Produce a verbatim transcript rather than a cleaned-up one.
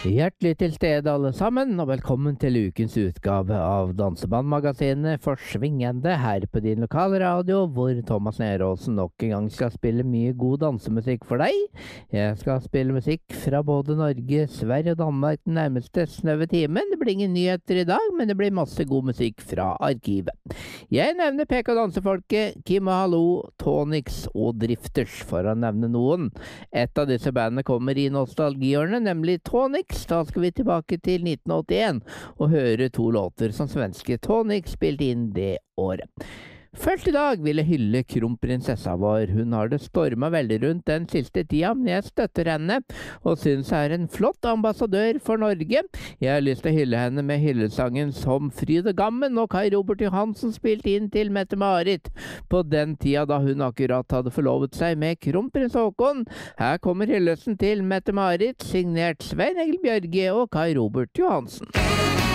Hjertelig til stede alle sammen, og velkommen til ukens utgave av Dansebandmagasinet Forsvingende her på din lokale radio, hvor Thomas Neråsen nok en gang skal spille mye god dansemusikk for deg. Jeg skal spille musikk fra både Norge, Sverige og Danmark den nærmeste snøve timen. Det blir ingen nyheter i dag, men det blir masse god musikk fra arkivet. Jeg nevner P K Dansefolket, Kim og Hallo, Tonix og Drifters, for å nevne noen. Et av disse bandene kommer i nostalgihjørnet, nemlig Tonix. Da skal vi tilbake til nitten åttien og høre to låter som svenske Tonix spilte inn det året. Først i dag vil jeg hylle kronprinsessa vår. Hun har det stormet veldig rundt den siste tida, men jeg støtter henne og synes hun er en flott ambassadør for Norge. Jeg har lyst til å hylle henne med hyllesangen Som fryd og gammen, og Kai Robert Johansen spilte inn til Mette-Marit på den tida da hun akkurat hadde forlovet seg med kronprins Håkon. Her kommer hyllesten til Mette-Marit, signert Svein Egil Bjørge og Kai Robert Johansen.